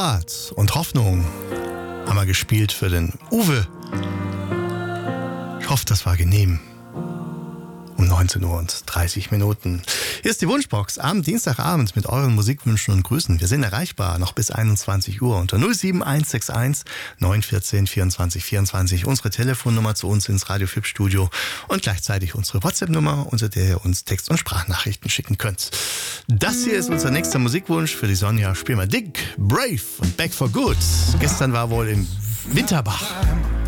Fahrrad und Hoffnung haben wir gespielt für den Uwe. Ich hoffe, das war genehm. Um 19:30 Uhr. Hier ist die Wunschbox am Dienstagabend mit euren Musikwünschen und Grüßen. Wir sind erreichbar noch bis 21 Uhr unter 07161 914 24 24. Unsere Telefonnummer zu uns ins Radio FIP Studio und gleichzeitig unsere WhatsApp-Nummer, unter der ihr uns Text- und Sprachnachrichten schicken könnt. Das hier ist unser nächster Musikwunsch für die Sonja. Spielen wir Dick, Brave und Back for Good. Gestern war wohl im Winterbach.